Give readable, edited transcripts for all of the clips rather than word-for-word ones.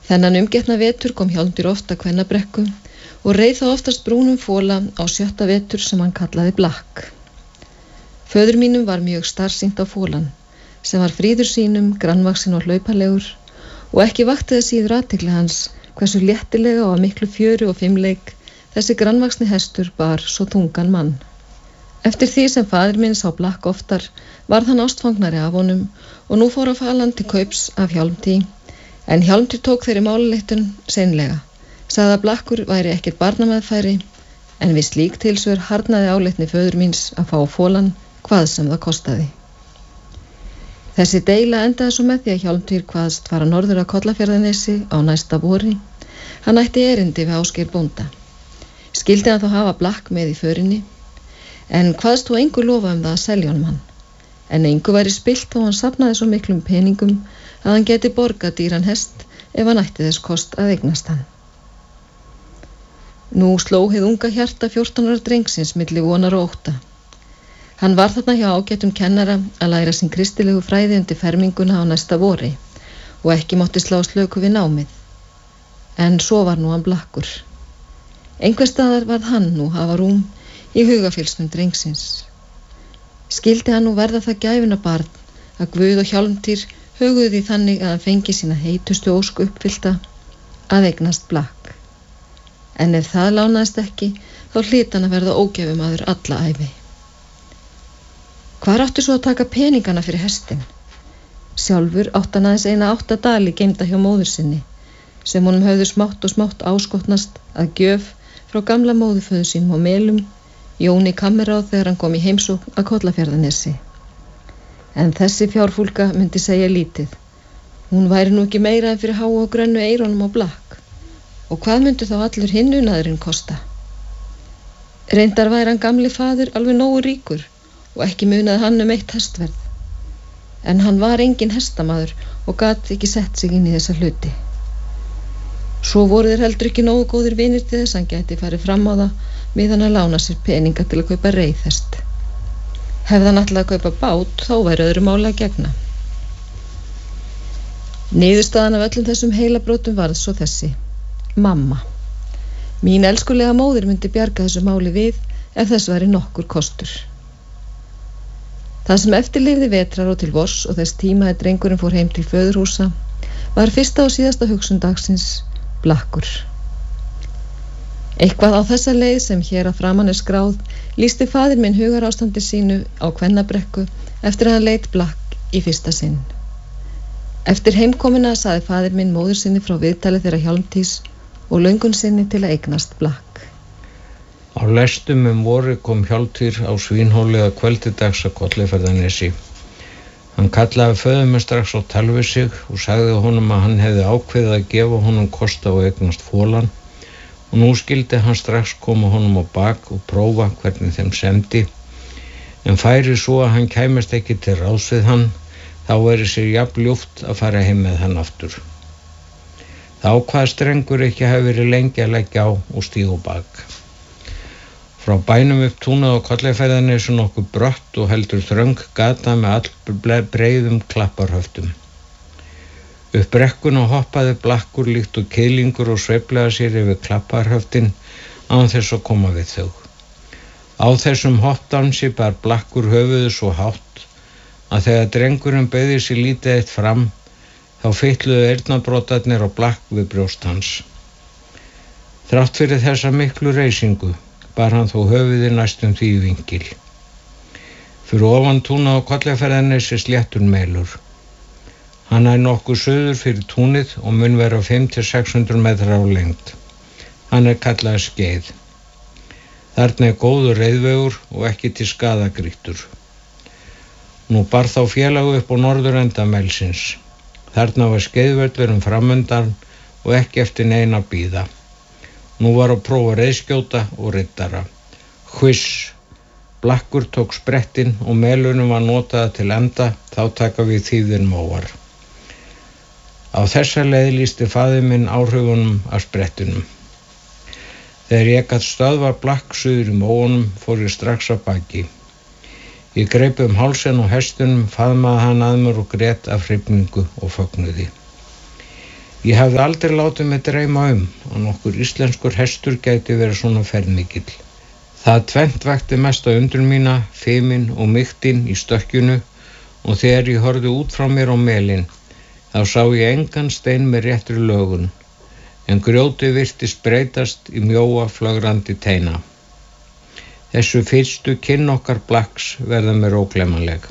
Þennan umgetna vetur kom Hjálmtýr oft að Kvennabrekku og reið þá oftast brúnum fola á 7. vetur sem hann kallaði Blakk. Föður mínum var mjög starsýnt á folan, sem var fríður sínum, grannvaxinn og hlaupalegur, og ekki vakti það síður athygli hans hversu léttilega og að miklu fjöru og fimleik þessi grannvaxni hestur bar svo þungan mann. Eftir því sem faðir minn sá Blakk oftar varð hann ástfangnari af honum og nú fór að fala hann til kaups af Hjálmtý, en Hjálmtýr tók þeirri málalyktun seinlega, sagði að Blakkur væri ekkert barnameðfæri, en við slík tilsvör harðnaði áleitni föður míns að fá folan hvað sem það kostaði. Þessi deila endaði svo með því að Hjálmtýr kvaðst fara norður að Kollafjarðarnesi á næsta vori. Hann ætti erindi við Ásgeir bónda. Skyldi hann þá hafa Blakk með í förinni, en kvaðst þú engu lofa það að selja honum hann, en engu væri spillt og hann safnaði svo miklum peningum að hann geti borgað dýran hest ef hann ætti þess kost að eignast hann. Nú sló hið unga hjarta 14 ára drengsins milli vonar og ótta. Hann var þarna hjá ágætum kennara að læra sín kristilegu fræði undir ferminguna á næsta vori og ekki mátti slá slöku við námið. En svo var nú hann Blakkur. Einhvers staðar varð hann nú hafa rúm í hugafylsnum drengsins. Skyldi hann nú verða það gæfuna barn að Guð og Hjálmtýr höguðu því þannig að hann fengi sína heitustu ósku uppfyllta að eignast Blakk. En ef það lánaðist ekki, þá hlyti hann að verða ógæfumaður alla ævi. Hvar átti svo að taka peningana fyrir hestinn? Sjálfur átti hann aðeins eina 8 dali geymda hjá móður sinni, sem honum höfðu smátt og smátt áskotnast að gjöf frá gamla móðurföður sínum á Melum, Jóni Kammeráð þegar hann kom í heimsókn að Kollafjarðarnesi. En þessi fjárfúlka myndi segja lítið. Hún væri nú ekki meira en fyrir háu og grönnu eyrunum á Blakk. Og hvað myndi þá allur hinn unaðurinn kosta? Reyndar væri hann gamli faðir alveg nógu ríkur og ekki munaði hann eitt hestverð. En hann var engin hestamaður og gat ekki sett sig inn í þessa hluti. Svo voru þeir heldur ekki nógu góðir vinir til þess hann gæti farið fram á það meðan að lána sér peninga til að kaupa reiðhest. Hefði hann ætlað að kaupa bát, þá væri öðru máli að gegna. Niðurstaðan af öllum þessum heilabrótum varð svo þessi: mamma. Mín elskulega móðir myndi bjarga þessu máli við ef þess væri nokkur kostur. Það sem eftir lifði vetrar og til vors og þess tíma að drengurinn fór heim til föðurhúsa var fyrsta og síðasta hugsun dagsins Blakkur. Eitthvað á þessa leið sem hér að framan skráð lýsti faðir minn hugarástandi sínu á Kvennabrekku eftir að hann leit Blakk í fyrsta sinn. Eftir heimkomuna sagði faðir minn móður sinni frá viðtali þeirra Hjálmtýs og löngun sinni til að eignast Blakk. Á lestum vori kom Hjálmtýr á Svínhóli að kvöldi dags að Kollafjarðarnesi. Hann kallaði föður minn strax á tal við sig og sagði honum að hann hefði ákveðið að gefa honum kost á að eignast folan og nú skyldi hann strax koma honum á bak og prófa hvernig þeim semdi, en færi svo að hann kæmist ekki til ráðs við hann, þá væri sér jafn ljúft að fara heim með hann aftur. Þá kvaðst drengur ekki hafi verið lengi að leggja á og stíga á bak. Frá bænum upp túnað á Kollafjarðarnesi nokkuð brött og heldur þröng gata með allbreiðum klapparhöftum. Upp brekkuna hoppaði Blakkur líkt og keilingur og sveiflaði sér yfir klapparhöftin án þess að koma við þau. Á þessum hoppdansi bar Blakkur höfuðu svo hátt að þegar drengurinn beygði sig lítið eitt fram, þá fytluðu eyrnabrotarnir á Blakk við brjóst hans. Þrátt fyrir þessa miklu reysingu bar hann þó höfuðið næstum því í vingil. Fyrir ofan túnað á Kollafjarðarnesi sléttur melur. Hann er nokkuð suður fyrir túnið og mun vera 500-600 metrar á lengd. Hann er kallaður Skeið. Þarna er góður reiðvegur og ekki til skaða grýttur. Nú bar þá félag upp á norðurenda melsins. Þarna var skeiðvöllurinn framundan og ekki eftir neina að bíða. Nú var að prófa reiðskjóta og riddara. Hviss! Blakkur tók sprettinn og melunum var notaða til enda, þá taka við þýðin móar. Á þessa leið lýsti faðir minn áhrifunum af sprettinum. Þegar ég gat stöðva Blakk suður í móunum fór ég strax að baki. Ég greip hálsinn á hestunum, faðmaði hann að mér og grét af hrifningu og fögnuði. Ég hafði aldrei látið mig dreyma að nokkur íslenskur hestur gæti verið svona ferðmikill. Það tvennt vakti mesta undrun mína, feiminn og myktin í stökkjunu, og þegar ég horfði út frá mér á melinn, þá sá ég engan stein með réttri lögun, en grjótið virtist breytast í mjóa flögrandi teina. Þessu fyrstu kynn okkar Blakks verða mér ógleymanleg.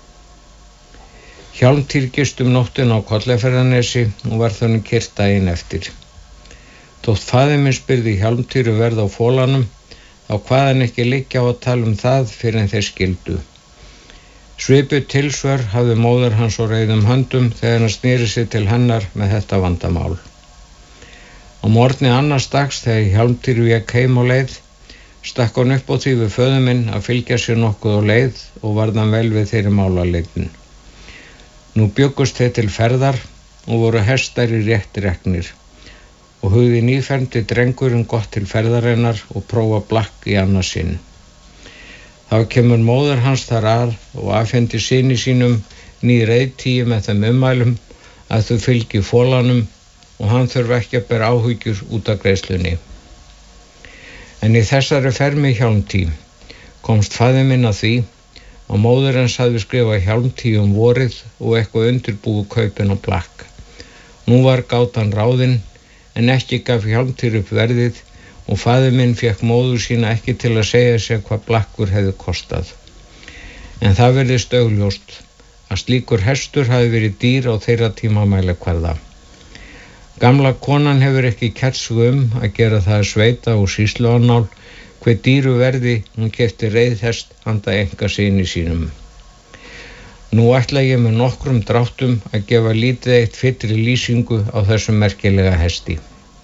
Hjálmtýr gist nóttina á Kollafjarðarnesi og var þannig keyrt daginn eftir. Þótt faðir minn spurði Hjálmtýr verð á fólanum, þá kvað hann ekki liggja á að tala það fyrr en þeir skildu. Svipuð tilsvör hafði móðir hans á reiðum höndum þegar hann sneri sig til hennar með þetta vandamál. Á morgni annars dags þegar Hjálmtýr vék heim á leið, stakk hann upp á því við föður minn að fylgja sér nokkuð á leið og varð hann vel við þeirri málaleitin. Nú bjuggust þeir til ferðar og voru hestar í rétt reknir og hugði nýfermdi drengurinn gott til ferðarinnar og prófa Blakk í annað sinn. Þá kemur móðir hans þar að og afhendi syni sínum ný reiðtíu með þeim ummælum að þau fylgi fólanum og hann þurfi ekki að bera áhyggjur út af greiðslunni. En í þessari ferð með Hjálmtý komst faðir minn að því og móðir hans hafði skrifað Hjálmtý vorið og eitthvað undirbúið kaupin á Blakk. Nú var gátan ráðin en ekki gaf Hjálmtýr upp verðið og faðir minn fékk móður sína ekki til að segja sér hvað Blakkur hefði kostað. En það virðist augljóst að slíkur hestur hafi verið dýr á þeirra tíma mælikvarða. Gamla konan hefur ekki kært sig að gera það að sveita og sýsluannál hve dýru verði hún keypti reiðhest handa einkasyni sínum. Nú ætla ég með nokkrum dráttum að gefa lítið eitt fyllri lýsingu á þessum merkilega hesti.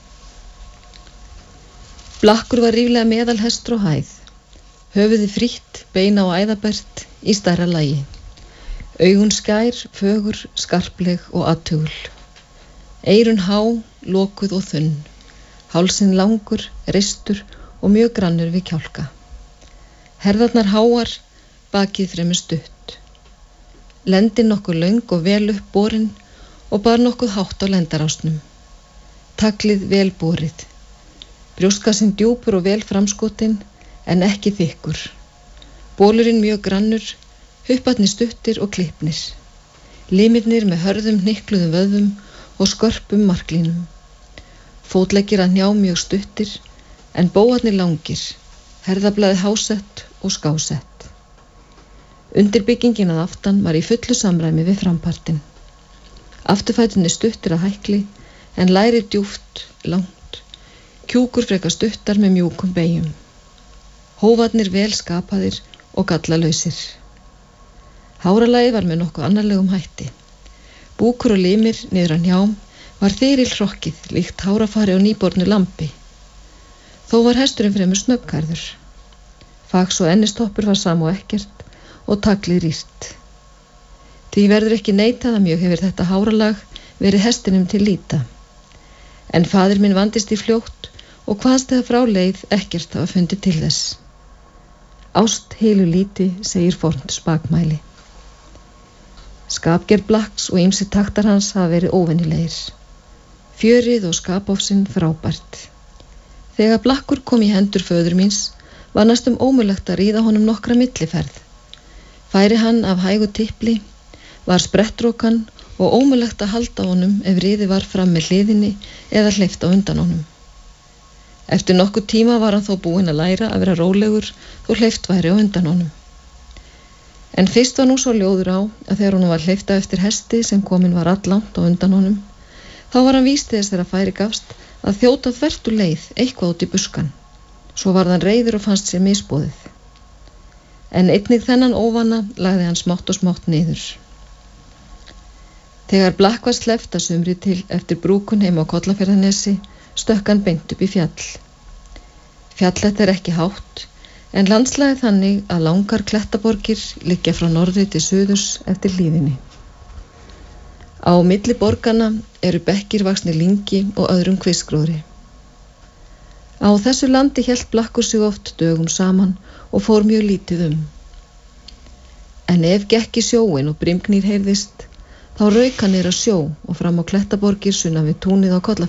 Blakkur var ríflega meðalhestur á hæð, höfuði frítt, beina og æðabert í stærra lagi. Augun skær, fögur, skarpleg og athugul. Eyrun há, lokuð og þunn, hálsinn langur, ristur og mjög grannur við kjálka. Herðarnar háar, bakið fremur stutt. Lendin nokkuð löng og vel upp borin og bar nokkuð hátt á lendarásnum. Taglið vel borið. Brjóstkassinn djúpur og vel framskotin en ekki þykkur. Bólurinn mjög grannur, hupparnir stuttir og klippnir. Limirnir með hörðum hnykluðum vöðvum og skörpum marklínum. Fótleggir að hnjá mjög stuttir en bóarnir langir, herðablaðið hásett og skásett. Undirbyggingin að aftan var í fullu samræmi við frampartinn. Afturfæturnir stuttir að hækli en lærið djúpt, langt, kjúkur frekar stuttar með mjúkum beyjum. Hófarnir vel skapaðir og gallalausir. Háralagið var með nokkuð annarlegum hætti. Búkur og limir niður að njám var þyril hrokkið líkt hárafari á nýbornu lambi. Þó var hesturinn fremur snöggkærður. Fax og ennistoppur var sam og ekkert og taglið rýrt. Því verður ekki neitað að mjög hefur þetta háralag verið hestinum til líta. En faðir minn vandist í fljótt og kvaðst þegar frá leið ekkert hafa fundið til þess. Ást heilu líti, segir fornt spakmæli. Skapgerð Blakks og ýmsir taktar hans hafa verið óvenjulegir. Fjörið og skapofsinn frábært. Þegar Blakkur kom í hendur föður míns var næstum ómögulegt að ríða honum nokkra milliferð. Færi hann af hægu tippli, var sprettrókan og ómögulegt að halda honum ef riðið var fram með hliðinni eða hleypt á undan honum. Eftir nokkuð tíma var hann þó búinn að læra að vera rólegur þó hleypt væri á undan honum. En fyrst var nú svo ljóður á að þegar honum var hleypt eftir hesti sem kominn var alllangt á undan honum, þá var hann víst þess þegar færi gafst að þjóta þvert úr leið eitthvað út í buskan. Svo varð hann reiður og fannst sér misboðið. En einnig þennan óvana lagði hann smátt og smátt niður. Þegar Blakk var sleppt að sumri til eftir brúkun heima á Kollafjarðarnesi, stökk hann beint upp í fjall. Fjall þetta ekki hátt, en landslagið þannig að langar klettaborgir liggja frá norðri til suðurs eftir hlíðinni. Á milli borganna eru bekkir vaxnir lyngi og öðrum kvistgróðri. Á þessu landi hélt Blakkur sig oft dögum saman og fór mjög lítið En ef gekk í sjóinn og brimgnýr heyrðist, þá Þá rauk hann niður að sjó og fram á klettaborgir sunnan við túnið á Kollafirði.